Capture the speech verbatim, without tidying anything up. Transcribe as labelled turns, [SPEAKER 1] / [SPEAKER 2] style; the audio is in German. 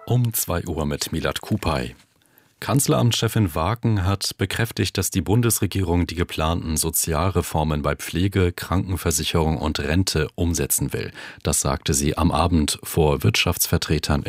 [SPEAKER 1] Um zwei Uhr mit Milad Kupay. Kanzleramtschefin Waaken hat bekräftigt, dass die Bundesregierung die geplanten Sozialreformen bei Pflege, Krankenversicherung und Rente umsetzen will. Das sagte sie am Abend vor Wirtschaftsvertretern